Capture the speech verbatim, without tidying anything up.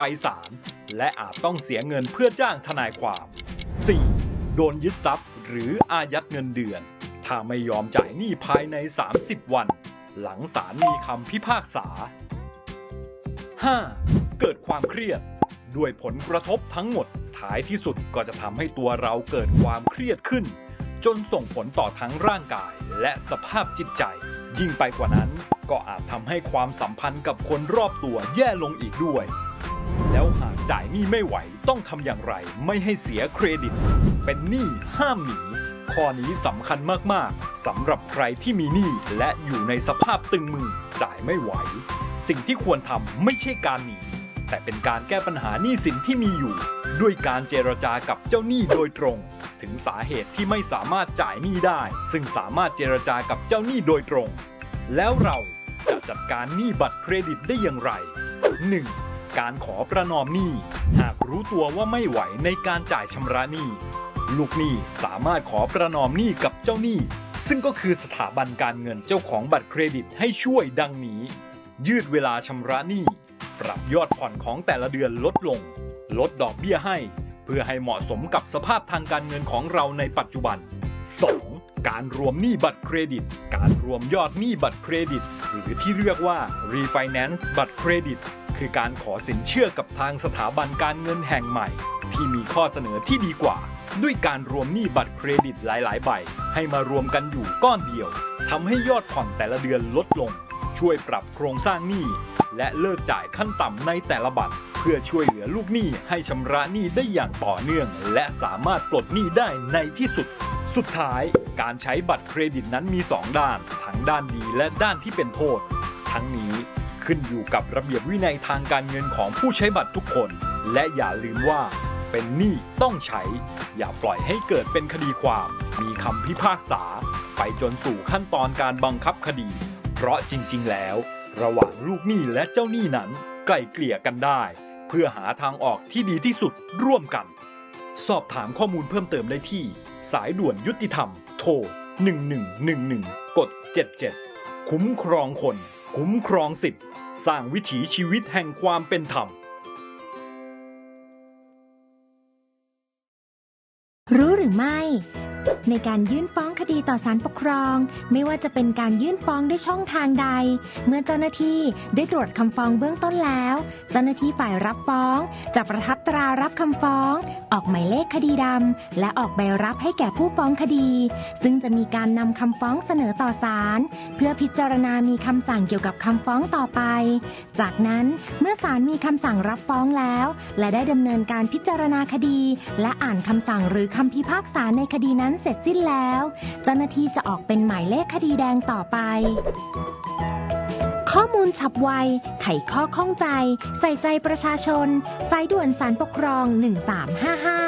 ไปศาลและอาจต้องเสียเงินเพื่อจ้างทนายความ สี่. โดนยึดทรัพย์หรืออายัดเงินเดือนถ้าไม่ยอมจ่ายหนี้ภายในสามสิบวันหลังศาลมีคำพิพากษา ห้า. เกิดความเครียดด้วยผลกระทบทั้งหมดท้ายที่สุดก็จะทำให้ตัวเราเกิดความเครียดขึ้นจนส่งผลต่อทั้งร่างกายและสภาพจิตใจยิ่งไปกว่านั้นก็อาจทำให้ความสัมพันธ์กับคนรอบตัวแย่ลงอีกด้วยแล้วหากจ่ายหนี้ไม่ไหวต้องทำอย่างไรไม่ให้เสียเครดิตเป็นหนี้ห้ามหนีข้อนี้สำคัญมากๆสำหรับใครที่มีหนี้และอยู่ในสภาพตึงมือจ่ายไม่ไหวสิ่งที่ควรทำไม่ใช่การหนีแต่เป็นการแก้ปัญหาหนี้สินที่มีอยู่ด้วยการเจรจากับเจ้าหนี้โดยตรงถึงสาเหตุที่ไม่สามารถจ่ายหนี้ได้ซึ่งสามารถเจรจากับเจ้าหนี้โดยตรงแล้วเราจะจัดการหนี้บัตรเครดิตได้อย่างไร หนึ่ง. การขอประนอมหนี้หากรู้ตัวว่าไม่ไหวในการจ่ายชำระหนี้ลูกหนี้สามารถขอประนอมหนี้กับเจ้าหนี้ซึ่งก็คือสถาบันการเงินเจ้าของบัตรเครดิตให้ช่วยดังนี้ยืดเวลาชำระหนี้ปรับยอดผ่อนของแต่ละเดือนลดลงลดดอกเบี้ยให้เพื่อให้เหมาะสมกับสภาพทางการเงินของเราในปัจจุบัน สอง. การรวมหนี้บัตรเครดิตการรวมยอดหนี้บัตรเครดิตหรือที่เรียกว่า refinance บัตรเครดิตคือการขอสินเชื่อกับทางสถาบันการเงินแห่งใหม่ที่มีข้อเสนอที่ดีกว่าด้วยการรวมหนี้บัตรเครดิตหลายๆใบให้มารวมกันอยู่ก้อนเดียวทำให้ยอดผ่อนแต่ละเดือนลดลงช่วยปรับโครงสร้างหนี้และเลิกจ่ายขั้นต่ำในแต่ละบัตรเพื่อช่วยเหลือลูกหนี้ให้ชำระหนี้ได้อย่างต่อเนื่องและสามารถปลดหนี้ได้ในที่สุดสุดท้ายการใช้บัตรเครดิตนั้นมีสองด้านทั้งด้านดีและด้านที่เป็นโทษทั้งนี้ขึ้นอยู่กับระเบียบวินัยทางการเงินของผู้ใช้บัตรทุกคนและอย่าลืมว่าเป็นหนี้ต้องใช้อย่าปล่อยให้เกิดเป็นคดีความมีคำพิพากษาไปจนสู่ขั้นตอนการบังคับคดีเพราะจริงๆแล้วระหว่างลูกหนี้และเจ้าหนี้นั้นไกล่เกลี่ยกันได้เพื่อหาทางออกที่ดีที่สุดร่วมกันสอบถามข้อมูลเพิ่มเติมได้ที่สายด่วนยุติธรรมโทรหนึ่งหนึ่งหนึ่งหนึ่งกดเจ็ดเจ็ดคุ้มครองคนคุ้มครองสิทธิ์สร้างวิถีชีวิตแห่งความเป็นธรรมรู้หรือไม่ในการยื่นฟ้องคดีต่อศาลปกครองไม่ว่าจะเป็นการยื่นฟ้องด้วยช่องทางใดเมื่อเจ้าหน้าที่ได้ตรวจคำฟ้องเบื้องต้นแล้วเจ้าหน้าที่ฝ่ายรับฟ้องจะประทับตรารับคำฟ้องออกหมายเลขคดีดำและออกใบรับให้แก่ผู้ฟ้องคดีซึ่งจะมีการนำคำฟ้องเสนอต่อศาลเพื่อพิจารณามีคำสั่งเกี่ยวกับคำฟ้องต่อไปจากนั้นเมื่อศาลมีคำสั่งรับฟ้องแล้วและได้ดำเนินการพิจารณาคดีและอ่านคำสั่งหรือคำพิพากษาในคดีนั้นเสร็จสิ้นแล้วเจ้าหน้าที่จะออกเป็นหมายเลขคดีแดงต่อไปข้อมูลฉับไวไขข้อข้องใจใส่ใจประชาชนสายด่วนศาลปกครองหนึ่งสามห้าห้า